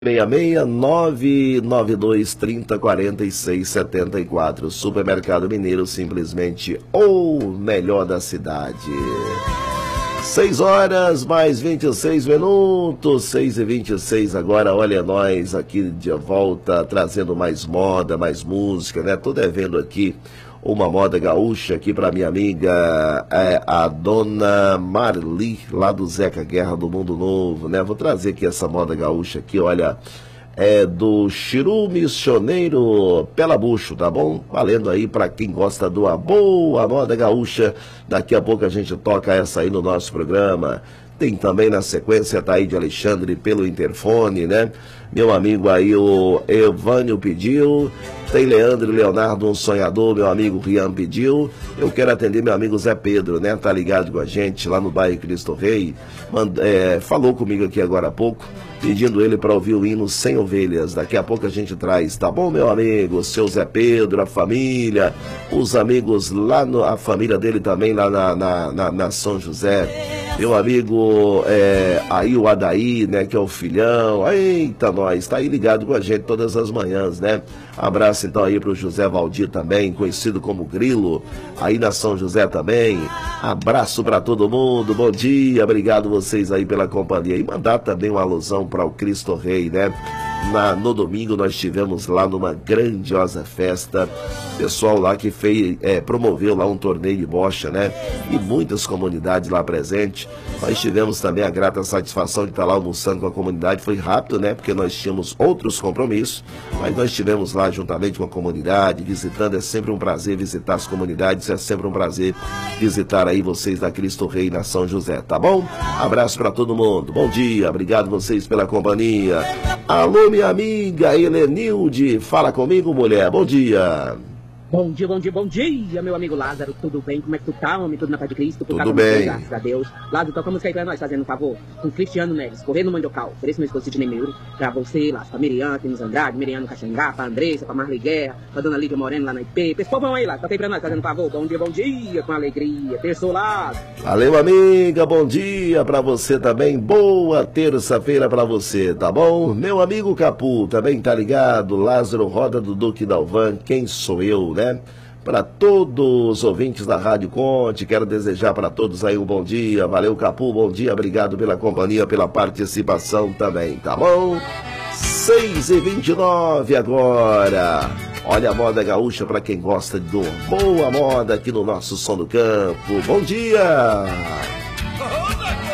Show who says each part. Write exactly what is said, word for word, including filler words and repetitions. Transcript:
Speaker 1: seis seis nove nove dois trinta quarenta e seis setenta e quatro. Supermercado Mineiro, simplesmente o melhor da cidade. seis horas mais vinte e seis minutos, seis e vinte e seis agora. Olha nós aqui de volta, trazendo mais moda, mais música, né? Tô devendo aqui uma moda gaúcha aqui para minha amiga, é, a dona Marli, lá do Zeca Guerra do Mundo Novo, né? Vou trazer aqui essa moda gaúcha aqui, olha, é do Chiru Missioneiro Pelabucho, tá bom? Valendo aí para quem gosta de uma boa moda gaúcha. Daqui a pouco a gente toca essa aí no nosso programa. Tem também na sequência Taíde Alexandre pelo interfone, né? Meu amigo aí, o Evânio pediu. Tem Leandro e Leonardo, um sonhador, meu amigo Rian pediu. Eu quero atender meu amigo Zé Pedro, né? Tá ligado com a gente lá no bairro Cristo Rei. Mand... É, falou comigo aqui agora há pouco, pedindo ele para ouvir o hino Sem Ovelhas. Daqui a pouco a gente traz, tá bom, meu amigo? Seu Zé Pedro, a família, os amigos lá, no... a família dele também lá na, na, na, na São José. Meu amigo, é, aí o Adaí, né, que é o filhão. Eita, nós, tá aí ligado com a gente todas as manhãs, né? Abraço então aí pro José Valdir também, conhecido como Grilo, aí na São José também. Abraço para todo mundo, bom dia, obrigado vocês aí pela companhia. E mandar também uma alusão para o Cristo Rei, né? Na, no domingo nós tivemos lá numa grandiosa festa, pessoal lá que fez, é, promoveu lá um torneio de bocha, né? E muitas comunidades lá presentes. Nós tivemos também a grata satisfação de estar lá almoçando com a comunidade. Foi rápido, né? Porque nós tínhamos outros compromissos, mas nós estivemos lá juntamente com a comunidade, visitando. É sempre um prazer visitar as comunidades, é sempre um prazer visitar aí vocês da Cristo Rei na São José, tá bom? Abraço para todo mundo, bom dia, obrigado vocês pela companhia. Alô, minha amiga Helenilde, fala comigo, mulher, bom dia.
Speaker 2: Bom dia, bom dia, bom dia, meu amigo Lázaro, tudo bem? Como é que tu tá, homem? Tudo na paz de Cristo?
Speaker 1: Tudo bem.
Speaker 2: Graças a Deus. Lázaro, toca a música aí pra nós, fazendo um favor. Com Cristiano Neves, Correndo no Mandiocal. Ofereço meu esposo Sidney Meuro, pra você, Lázaro, pra Miriam, Temos Andrade, Miriam no Caxangá, pra Andressa, pra Marley Guerra, pra Dona Lívia Moreno lá na I P. Esse povão aí, Lázaro, toca aí pra nós, fazendo um favor. Bom dia, bom dia, com alegria. Terçou, Lázaro.
Speaker 1: Valeu, amiga, bom dia pra você também. Boa terça-feira pra você, tá bom? Meu amigo Capu, também tá ligado? Lázaro Roda do Duque Dalvan, quem sou eu, né? Para todos os ouvintes da Rádio Conte, quero desejar para todos aí um bom dia. Valeu, Capu, bom dia, obrigado pela companhia, pela participação também, tá bom? seis e vinte e nove agora. Olha a moda gaúcha para quem gosta de uma boa moda aqui no nosso Som do Campo. Bom dia!